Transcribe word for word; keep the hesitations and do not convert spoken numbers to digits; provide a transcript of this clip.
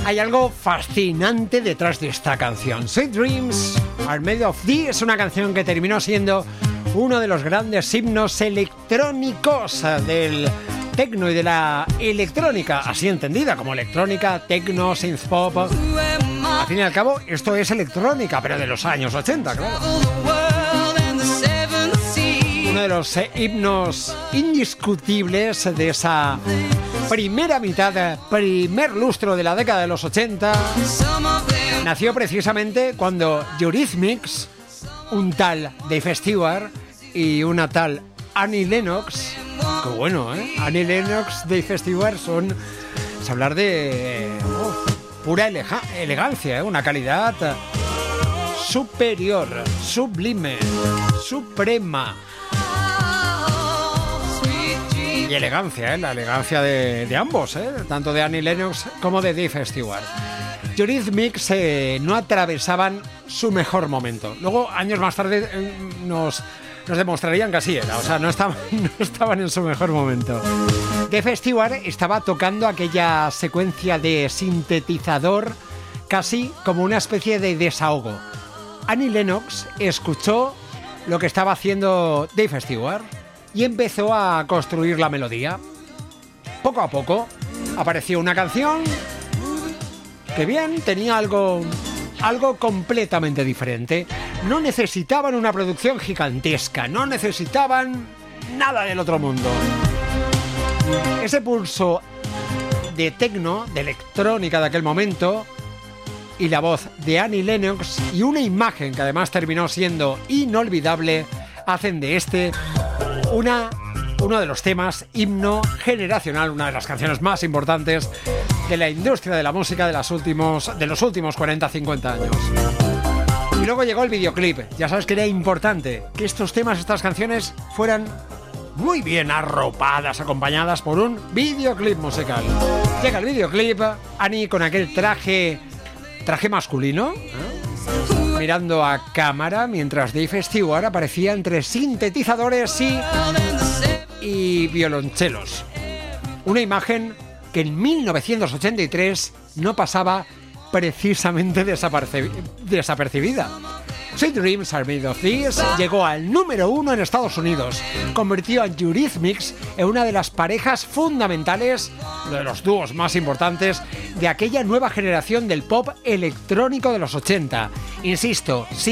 Hay algo fascinante detrás de esta canción. Sweet Dreams Are Made of Thee es una canción que terminó siendo uno de los grandes himnos electrónicos del techno y de la electrónica, así entendida como electrónica, techno, synth pop. Al fin y al cabo, esto es electrónica, pero de los años ochenta, claro. Uno de los eh, himnos indiscutibles de esa primera mitad, primer lustro de la década de los ochenta, nació precisamente cuando Eurythmics, un tal Dave Stewart y una tal Annie Lennox, que bueno, ¿eh? Annie Lennox, Dave Stewart son, es hablar de oh, pura elega- elegancia, ¿eh? Una calidad superior, sublime, suprema. Y elegancia, ¿eh? La elegancia de, de ambos, ¿eh? Tanto de Annie Lennox como de Dave Stewart. Eurythmics eh, no atravesaban su mejor momento. Luego, años más tarde, eh, nos, nos demostrarían que así era. O sea, no estaban, no estaban en su mejor momento. Dave Stewart estaba tocando aquella secuencia de sintetizador casi como una especie de desahogo. Annie Lennox escuchó lo que estaba haciendo Dave Stewart y empezó a construir la melodía. Poco a poco apareció una canción que bien, tenía algo, algo completamente diferente. No necesitaban una producción gigantesca, no necesitaban nada del otro mundo. Ese pulso de techno, de electrónica de aquel momento, y la voz de Annie Lennox y una imagen que además terminó siendo inolvidable, hacen de este una, uno de los temas himno generacional, una de las canciones más importantes de la industria de la música de, las últimos, de los últimos cuarenta a cincuenta años. Y luego llegó el videoclip. Ya sabes que era importante que estos temas, estas canciones, fueran muy bien arropadas, acompañadas por un videoclip musical. Llega el videoclip, Annie con aquel traje, traje masculino, ¿eh? mirando a cámara, mientras Dave Stewart aparecía entre sintetizadores y, y violonchelos. Una imagen que en mil novecientos ochenta y tres no pasaba precisamente desaperci- desapercibida. Sweet Dreams Are Made of These llegó al número uno en Estados Unidos. Convirtió a Eurythmics en una de las parejas fundamentales, uno de los dúos más importantes de aquella nueva generación del pop electrónico de los ochenta. Insisto, sí.